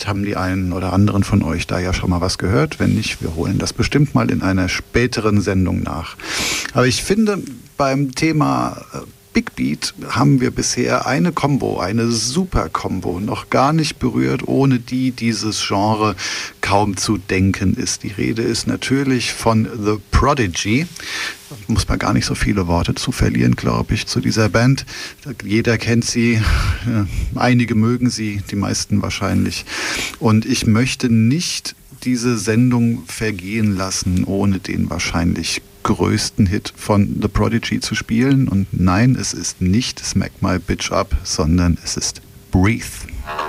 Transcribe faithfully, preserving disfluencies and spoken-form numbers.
Vielleicht haben die einen oder anderen von euch da ja schon mal was gehört. Wenn nicht, wir holen das bestimmt mal in einer späteren Sendung nach. Aber ich finde, beim Thema Big Beat haben wir bisher eine Combo, eine super Combo, noch gar nicht berührt, ohne die dieses Genre kaum zu denken ist. Die Rede ist natürlich von The Prodigy. Da muss man gar nicht so viele Worte zu verlieren, glaube ich, zu dieser Band. Jeder kennt sie, einige mögen sie, die meisten wahrscheinlich. Und ich möchte nicht diese Sendung vergehen lassen, ohne den wahrscheinlich größten Hit von The Prodigy zu spielen. Und nein, es ist nicht Smack My Bitch Up, sondern es ist Breathe.